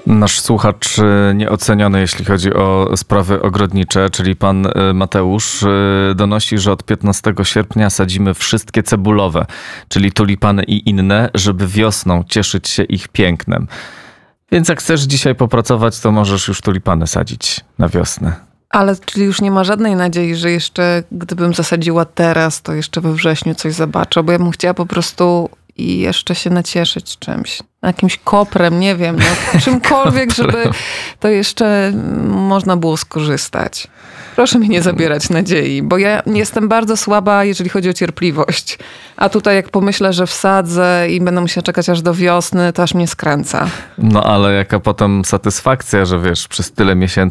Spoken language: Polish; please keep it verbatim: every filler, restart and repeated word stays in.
Nasz słuchacz nieoceniony, jeśli chodzi o sprawy ogrodnicze, czyli pan Mateusz, donosi, że od piętnastego sierpnia sadzimy wszystkie cebulowe, czyli tulipany i inne, żeby wiosną cieszyć się ich pięknem. Więc jak chcesz dzisiaj popracować, to możesz już tulipany sadzić na wiosnę. Ale czyli już nie ma żadnej nadziei, że jeszcze gdybym zasadziła teraz, to jeszcze we wrześniu coś zobaczę, bo ja bym chciała po prostu i jeszcze się nacieszyć czymś. Jakimś koprem, nie wiem, no, czymkolwiek, żeby to jeszcze można było skorzystać. Proszę mi nie zabierać nadziei, bo ja jestem bardzo słaba, jeżeli chodzi o cierpliwość. A tutaj jak pomyślę, że wsadzę i będę musiała czekać aż do wiosny, to aż mnie skręca. No ale jaka potem satysfakcja, że wiesz, przez tyle miesięcy